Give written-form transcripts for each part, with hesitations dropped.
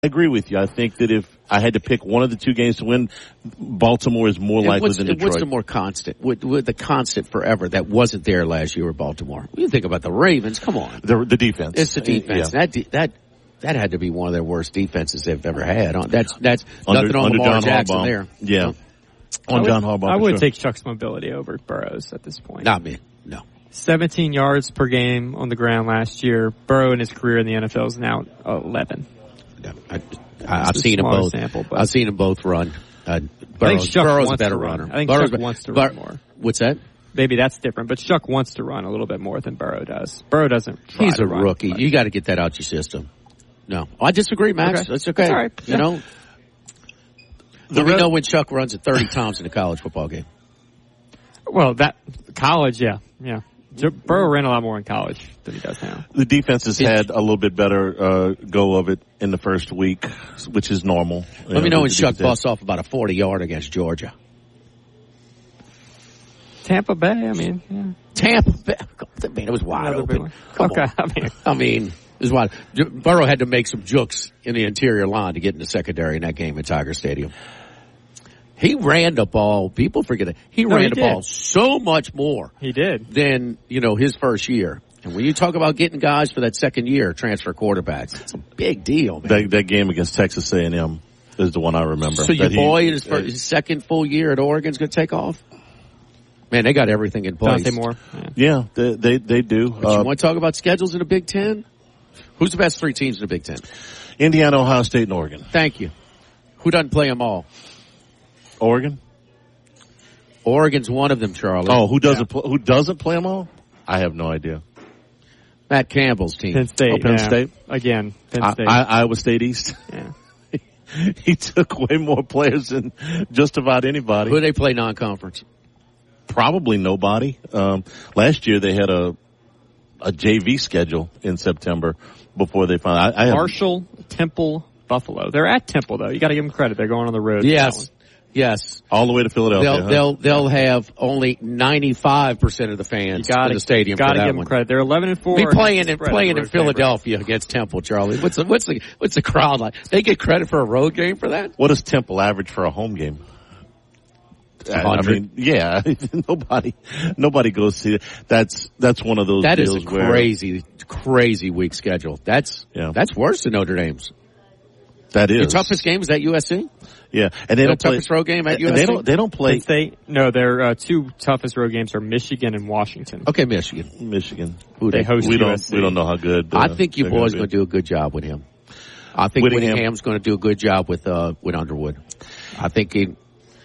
agree with you. I think that if I had to pick one of the two games to win, Baltimore is more likely than Detroit. What's the more constant? With the constant forever that wasn't there last year with Baltimore. When you think about the Ravens, come on. The defense. It's the defense. Yeah. That had to be one of their worst defenses they've ever had. That's nothing on Lamar John Jackson Harbaugh. there. Yeah. On John Harbaugh. I would take Chuck's mobility over Burrow's at this point. Not me. No. 17 yards per game on the ground last year. Burrow in his career in the NFL is now 11. No, I've seen them both. Sample, I've seen them both run. Burrow's a better runner. I think Chuck wants to run more. What's that? Maybe that's different, but Chuck wants to run a little bit more than Burrow does. Burrow doesn't try He's to a run, rookie. But. You got to get that out your system. No. I disagree, Max. Okay. That's okay. That's all right. You know? Let me know when Chuck runs it 30 times in a college football game. Well, college, yeah. Burrow ran a lot more in college than he does now. The defense has had a little bit better go of it in the first week, which is normal. Let me know when Chuck busts off about a 40-yard against Georgia. Tampa Bay, yeah. Tampa Bay. I mean, it was wide open. Come okay, on. I mean, it was wide. Burrow had to make some jukes in the interior line to get in the secondary in that game at Tiger Stadium. He ran the ball. People forget it. He ran the ball so much more. He did. Than, his first year. And when you talk about getting guys for that second year, transfer quarterbacks, it's a big deal, man. That game against Texas A&M is the one I remember. So your boy in his second full year at Oregon's going to take off? Man, they got everything in place. Dante Moore. Yeah, they do. But you want to talk about schedules in the Big Ten? Who's the best three teams in the Big Ten? Indiana, Ohio State, and Oregon. Thank you. Who doesn't play them all? Oregon? Oregon's one of them, Charlie. Oh, who doesn't play them all? I have no idea. Matt Campbell's team. Penn State. Penn State? Again, Penn State. Iowa State East. Yeah. He took way more players than just about anybody. Who do they play non-conference? Probably nobody. Last year they had a JV schedule in September before they found Marshall, Temple, Buffalo. They're at Temple though. You got to give them credit. They're going on the road. Yes. All the way to Philadelphia. They'll have only 95% of the fans in the stadium for that one. Got to give them credit. They're 11-4. Be playing in Philadelphia against Temple, Charlie. What's the crowd like? They get credit for a road game for that? What does Temple average for a home game? 100. Nobody goes see it. That's one of those. That deals is a crazy week schedule. That's worse than Notre Dame's. That is. Your toughest game is at USC? Yeah. And they don't play. Toughest road game at USC? They don't play. Penn State? No, their two toughest road games are Michigan and Washington. Okay, Michigan. They host USC. We don't know how good. I think your boy's going to do a good job with him. I think Whittingham's going to do a good job with Underwood. I think he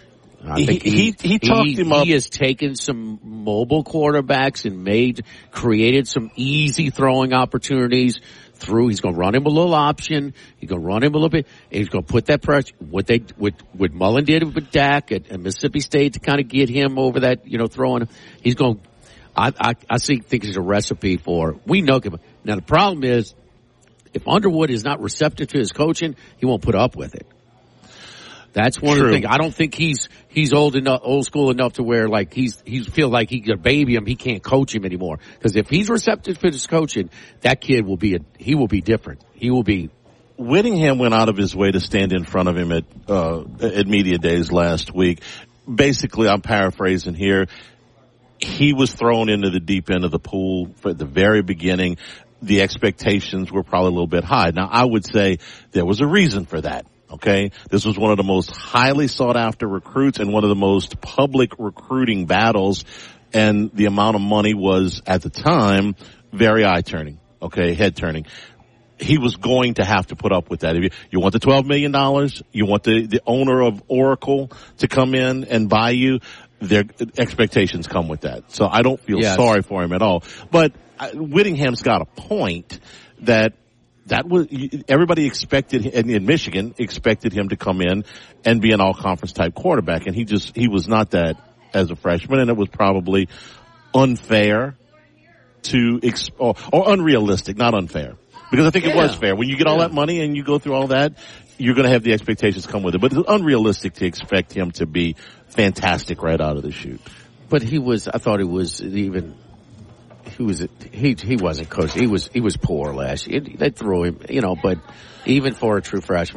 talked him up. He has taken some mobile quarterbacks and created some easy throwing opportunities through. He's going to run him a little option. He's going to run him a little bit. And he's going to put that pressure. What Mullen did with Dak at Mississippi State to kind of get him over that, throwing. He's going. I think it's a recipe for. We know him. Now the problem is, if Underwood is not receptive to his coaching, he won't put up with it. That's one of the things. I don't think he's old school enough to where he feel like he could baby him. He can't coach him anymore. Because if he's receptive to his coaching, that kid will be different. He will be. Whittingham went out of his way to stand in front of him at media days last week. Basically, I'm paraphrasing here. He was thrown into the deep end of the pool at the very beginning. The expectations were probably a little bit high. Now, I would say there was a reason for that. Okay, this was one of the most highly sought after recruits and one of the most public recruiting battles, and the amount of money was at the time very eye turning. Okay, head turning. He was going to have to put up with that. If you want the $12 million, you want the owner of Oracle to come in and buy you, their expectations come with that. So I don't feel sorry for him at all. But Whittingham's got a point that was everybody expected, and in Michigan expected him to come in and be an all-conference type quarterback, and he was not that as a freshman, and it was probably unfair or unrealistic, not unfair, because I think it was fair. When you get all that money and you go through all that, you're going to have the expectations come with it, but it's unrealistic to expect him to be fantastic right out of the chute. But I thought he was He wasn't coached. He was poor last year. They threw him, but even for a true freshman.